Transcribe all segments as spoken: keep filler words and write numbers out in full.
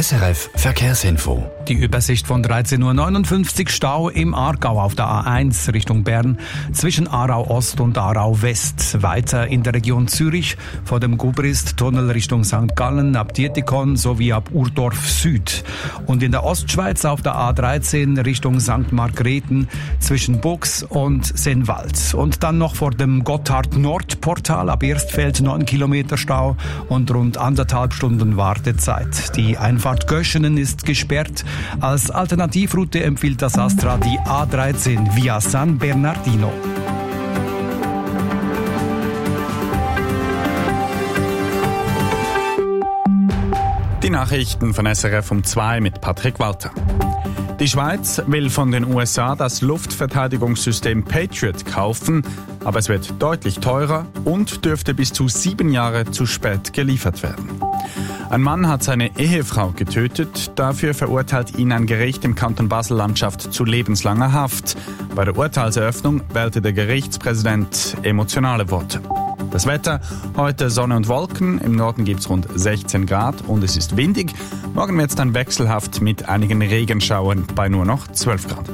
S R F Verkehrsinfo. Die Übersicht von dreizehn Uhr neunundfünfzig, Stau im Aargau auf der A eins Richtung Bern zwischen Aarau Ost und Aarau West. Weiter in der Region Zürich vor dem Gubrist-Tunnel Richtung Sankt Gallen ab Dietikon sowie ab Urdorf Süd. Und in der Ostschweiz auf der A dreizehn Richtung Sankt Margrethen zwischen Bux und Sennwald. Und dann noch vor dem Gotthard-Nord-Portal ab Erstfeld neun Kilometer Stau und rund anderthalb Stunden Wartezeit. Die Einfahrt Göschenen ist gesperrt. Als Alternativroute empfiehlt das Astra die A dreizehn via San Bernardino. Die Nachrichten von S R F um zwei mit Patrick Walter. Die Schweiz will von den U S A das Luftverteidigungssystem Patriot kaufen, aber es wird deutlich teurer und dürfte bis zu sieben Jahre zu spät geliefert werden. Ein Mann hat seine Ehefrau getötet, dafür verurteilt ihn ein Gericht im Kanton Basel-Landschaft zu lebenslanger Haft. Bei der Urteilseröffnung wählte der Gerichtspräsident emotionale Worte. Das Wetter, heute Sonne und Wolken, im Norden gibt es rund sechzehn Grad und es ist windig. Morgen wird es dann wechselhaft mit einigen Regenschauern bei nur noch zwölf Grad.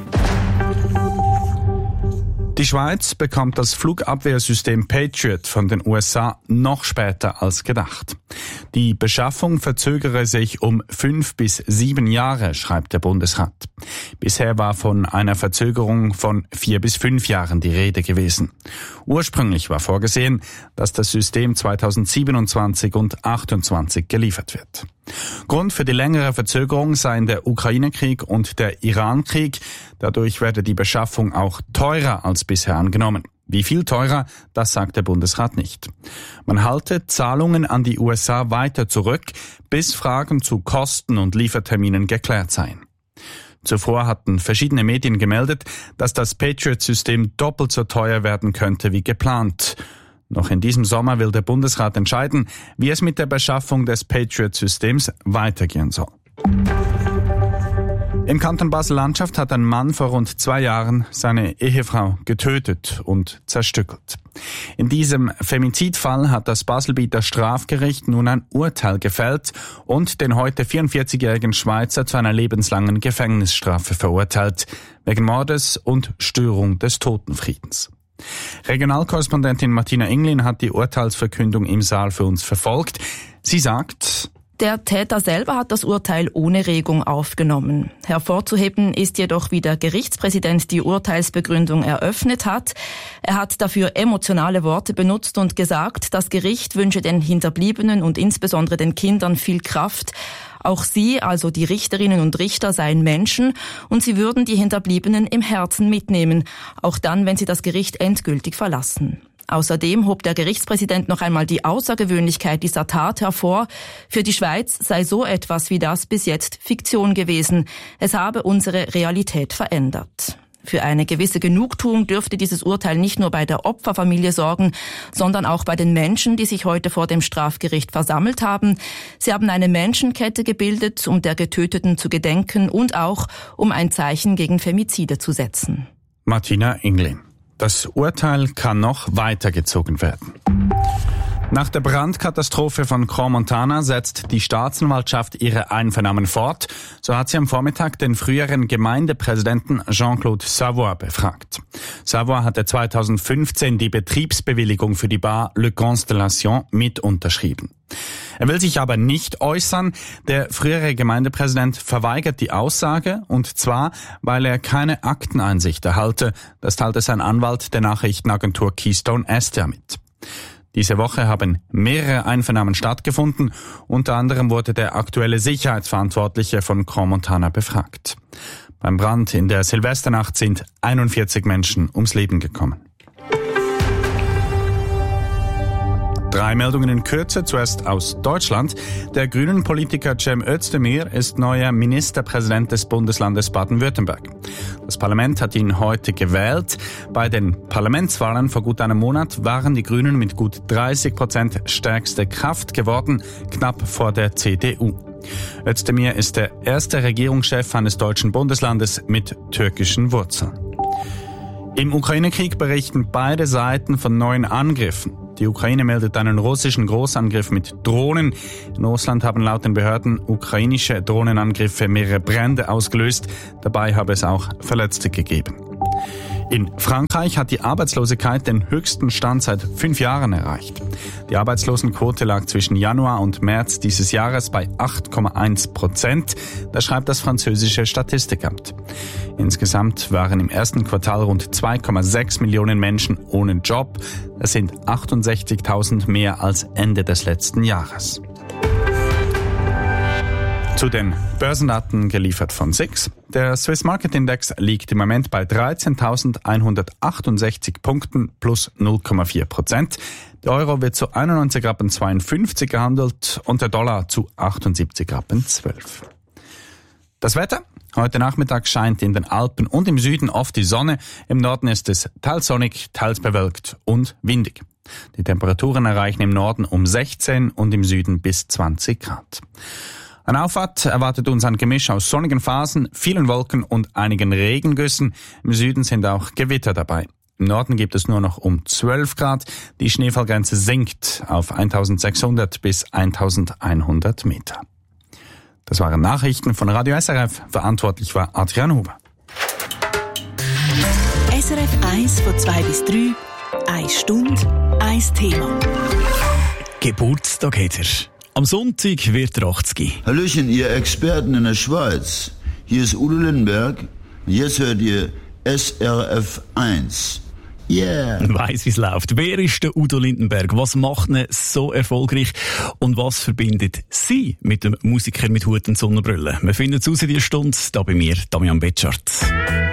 Die Schweiz bekommt das Flugabwehrsystem Patriot von den U S A noch später als gedacht. Die Beschaffung verzögere sich um fünf bis sieben Jahre, schreibt der Bundesrat. Bisher war von einer Verzögerung von vier bis fünf Jahren die Rede gewesen. Ursprünglich war vorgesehen, dass das System zweitausendsiebenundzwanzig und achtundzwanzig geliefert wird. Grund für die längere Verzögerung seien der Ukraine-Krieg und der Iran-Krieg. Dadurch werde die Beschaffung auch teurer als bisher angenommen. Wie viel teurer, das sagt der Bundesrat nicht. Man halte Zahlungen an die U S A weiter zurück, bis Fragen zu Kosten und Lieferterminen geklärt seien. Zuvor hatten verschiedene Medien gemeldet, dass das Patriot-System doppelt so teuer werden könnte wie geplant. Noch in diesem Sommer will der Bundesrat entscheiden, wie es mit der Beschaffung des Patriot-Systems weitergehen soll. Im Kanton Basel-Landschaft hat ein Mann vor rund zwei Jahren seine Ehefrau getötet und zerstückelt. In diesem Femizidfall hat das Baselbieter Strafgericht nun ein Urteil gefällt und den heute vierundvierzigjährigen Schweizer zu einer lebenslangen Gefängnisstrafe verurteilt, wegen Mordes und Störung des Totenfriedens. Regionalkorrespondentin Martina Englin hat die Urteilsverkündung im Saal für uns verfolgt. Sie sagt: Der Täter selber hat das Urteil ohne Regung aufgenommen. Hervorzuheben ist jedoch, wie der Gerichtspräsident die Urteilsbegründung eröffnet hat. Er hat dafür emotionale Worte benutzt und gesagt, das Gericht wünsche den Hinterbliebenen und insbesondere den Kindern viel Kraft. Auch sie, also die Richterinnen und Richter, seien Menschen und sie würden die Hinterbliebenen im Herzen mitnehmen, auch dann, wenn sie das Gericht endgültig verlassen. Außerdem hob der Gerichtspräsident noch einmal die Außergewöhnlichkeit dieser Tat hervor. Für die Schweiz sei so etwas wie das bis jetzt Fiktion gewesen. Es habe unsere Realität verändert. Für eine gewisse Genugtuung dürfte dieses Urteil nicht nur bei der Opferfamilie sorgen, sondern auch bei den Menschen, die sich heute vor dem Strafgericht versammelt haben. Sie haben eine Menschenkette gebildet, um der Getöteten zu gedenken und auch, um ein Zeichen gegen Femizide zu setzen. Martina Englin. Das Urteil kann noch weitergezogen werden. Nach der Brandkatastrophe von Crans-Montana setzt die Staatsanwaltschaft ihre Einvernahmen fort. So hat sie am Vormittag den früheren Gemeindepräsidenten Jean-Claude Savoy befragt. Savoy hatte zweitausendfünfzehn die Betriebsbewilligung für die Bar Le Constellation mit unterschrieben. Er will sich aber nicht äußern. Der frühere Gemeindepräsident verweigert die Aussage, und zwar, weil er keine Akteneinsicht erhalte. Das teilte sein Anwalt der Nachrichtenagentur Keystone Astia mit. Diese Woche haben mehrere Einvernahmen stattgefunden. Unter anderem wurde der aktuelle Sicherheitsverantwortliche von Crans-Montana befragt. Beim Brand in der Silvesternacht sind einundvierzig Menschen ums Leben gekommen. Drei Meldungen in Kürze, zuerst aus Deutschland. Der grünen Politiker Cem Özdemir ist neuer Ministerpräsident des Bundeslandes Baden-Württemberg. Das Parlament hat ihn heute gewählt. Bei den Parlamentswahlen vor gut einem Monat waren die Grünen mit gut dreißig Prozent stärkste Kraft geworden, knapp vor der C D U. Özdemir ist der erste Regierungschef eines deutschen Bundeslandes mit türkischen Wurzeln. Im Ukraine-Krieg berichten beide Seiten von neuen Angriffen. Die Ukraine meldet einen russischen Großangriff mit Drohnen. In Russland haben laut den Behörden ukrainische Drohnenangriffe mehrere Brände ausgelöst. Dabei habe es auch Verletzte gegeben. In Frankreich hat die Arbeitslosigkeit den höchsten Stand seit fünf Jahren erreicht. Die Arbeitslosenquote lag zwischen Januar und März dieses Jahres bei acht Komma eins Prozent. Das schreibt das französische Statistikamt. Insgesamt waren im ersten Quartal rund zwei Komma sechs Millionen Menschen ohne Job. Das sind achtundsechzigtausend mehr als Ende des letzten Jahres. Zu den Börsendaten geliefert von S I X. Der Swiss Market Index liegt im Moment bei dreizehntausendeinhundertachtundsechzig Punkten plus null Komma vier Prozent. Der Euro wird zu einundneunzig Rappen zweiundfünfzig gehandelt und der Dollar zu achtundsiebzig Rappen zwölf. Das Wetter? Heute Nachmittag scheint in den Alpen und im Süden oft die Sonne. Im Norden ist es teils sonnig, teils bewölkt und windig. Die Temperaturen erreichen im Norden um sechzehn und im Süden bis zwanzig Grad. An Auffahrt erwartet uns ein Gemisch aus sonnigen Phasen, vielen Wolken und einigen Regengüssen. Im Süden sind auch Gewitter dabei. Im Norden gibt es nur noch um zwölf Grad. Die Schneefallgrenze sinkt auf eintausendsechshundert bis eintausendeinhundert Meter. Das waren Nachrichten von Radio S R F. Verantwortlich war Adrian Huber. S R F eins von zwei bis drei. Eine Stunde, ein Thema. Geburtstag hat er. Am Sonntag wird er achtzig. Hallöchen, ihr Experten in der Schweiz. Hier ist Udo Lindenberg. Jetzt hört ihr S R F eins. Yeah! Ich weiss, wie es läuft. Wer ist der Udo Lindenberg? Was macht ihn so erfolgreich? Und was verbindet sie mit dem Musiker mit Hut und Sonnenbrille? Wir finden es raus in dieser Stunde. Da bei mir, Damian Betschart.